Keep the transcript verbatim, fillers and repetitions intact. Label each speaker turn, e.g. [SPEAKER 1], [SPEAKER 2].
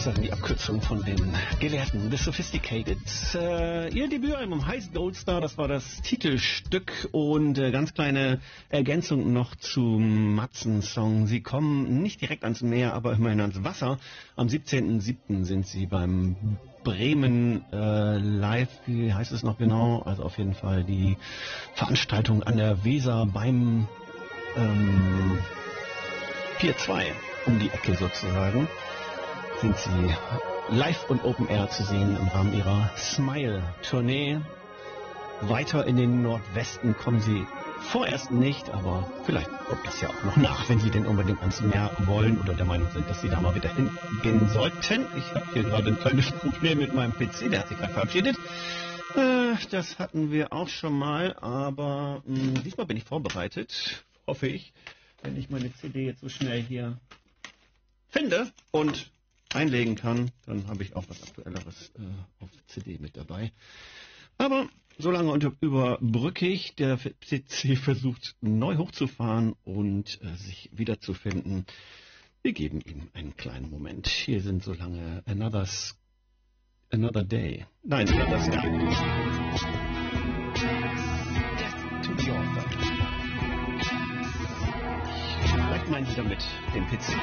[SPEAKER 1] sozusagen die Abkürzung von den Gelehrten, The Sophisticated. Äh, ihr Debütalbum heißt Gold Star, das war das Titelstück und äh, ganz kleine Ergänzung noch zum Matzen-Song. Sie kommen nicht direkt ans Meer, aber immerhin ans Wasser. Am siebzehnten siebten sind sie beim Bremen äh, Live, wie heißt es noch genau? Also auf jeden Fall die Veranstaltung an der Weser beim ähm, Pier zwei, um die Ecke sozusagen, sind sie live und Open Air zu sehen im Rahmen ihrer Smile-Tournee. Weiter in den Nordwesten kommen sie vorerst nicht, aber vielleicht kommt das ja auch noch nach, wenn sie denn unbedingt ans Meer wollen oder der Meinung sind, dass sie da mal wieder hingehen sollten. Ich habe hier gerade ein kleines Problem mit meinem P C, der hat sich gerade verabschiedet. Äh, das hatten wir auch schon mal, aber mh, diesmal bin ich vorbereitet, hoffe ich, wenn ich meine C D jetzt so schnell hier finde und einlegen kann, dann habe ich auch was Aktuelleres äh, auf C D mit dabei. Aber solange unter, überbrücke ich, der P C versucht neu hochzufahren und äh, sich wiederzufinden. Wir geben ihm einen kleinen Moment. Hier sind so lange Another, another Day. Nein, Another Sky. Death to the Author. Vielleicht meinen Sie damit den P C.